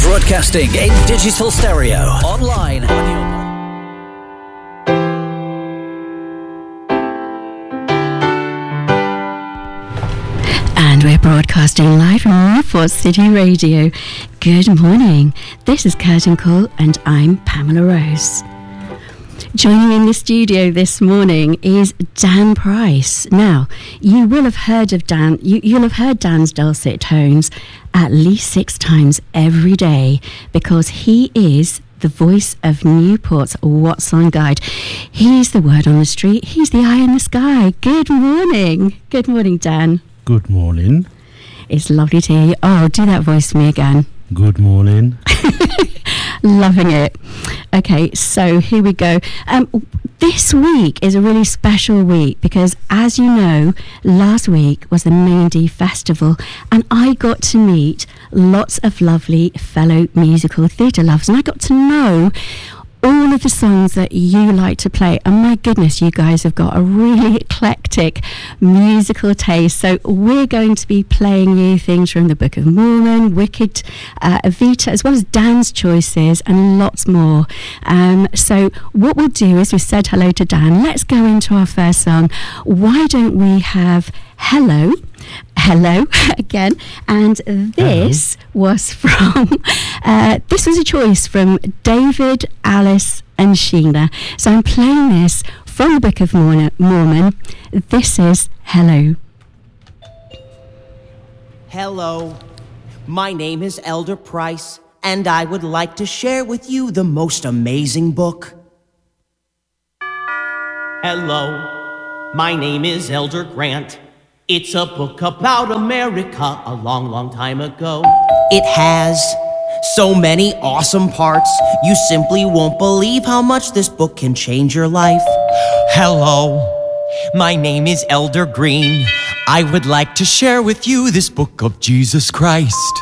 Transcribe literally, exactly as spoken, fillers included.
Broadcasting in digital stereo. Online. On your... And we're broadcasting live from Newport City Radio. Good morning. This is Curtain Call and I'm Pamela Rose. Joining me in the studio this morning is Dan Price. Now, you will have heard of Dan, you, you'll have heard Dan's dulcet tones at least six times every day because he is the voice of Newport's What's On Guide. He's the word on the street. He's the eye in the sky. Good morning. Good morning, Dan. Good morning. It's lovely to hear you. Oh, do that voice for me again. Good morning. Loving it. Okay, so here we go. Um, this week is a really special week because, as you know, last week was the Maindee Festival and I got to meet lots of lovely fellow musical theatre lovers and I got to know all of the songs that you like to play. And my goodness, you guys have got a really eclectic musical taste. So we're going to be playing you things from the Book of Mormon, Wicked, uh, Evita, as well as Dan's choices and lots more. Um, so what we'll do is we've said hello to Dan. Let's go into our first song. Why don't we have Hello? Hello again, and this Hello. was from uh, this was a choice from David, Alice and Sheena. So I'm playing this from the Book of Mormon. This is Hello. Hello, my name is Elder Price and I would like to share with you the most amazing book. Hello, my name is Elder Grant. It's a book about America a long, long time ago. It has so many awesome parts. You simply won't believe how much this book can change your life. Hello, my name is Elder Green. I would like to share with you this book of Jesus Christ.